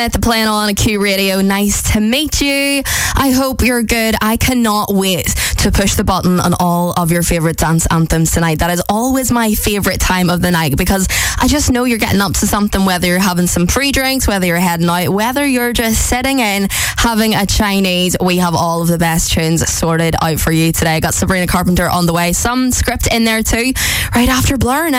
At the playing on Q Radio. Nice to meet you. I hope you're good. I cannot wait to push the button on all of your favourite dance anthems tonight. That is always my favourite time of the night because I just know you're getting up to something, whether you're having some pre-drinks, whether you're heading out, whether you're just sitting in having a Chinese. We have all of the best tunes sorted out for you today. Got Sabrina Carpenter on the way. Some script in there too. Right after Blur now.